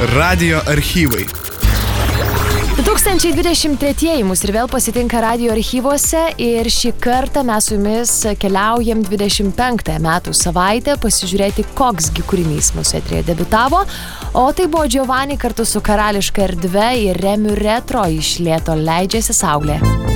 Radio archyvai. 2023 mus ir vėl pasitinka radio archyvuose ir šį kartą mes su jumis keliaujam 25 metų savaitę pasižiūrėti, koksgi kūrinys mūsų eteryje debiutavo, o tai buvo Giovanni kartu su Karališka erdve ir Remiu Retro iš Lėto leidžiasi saulė.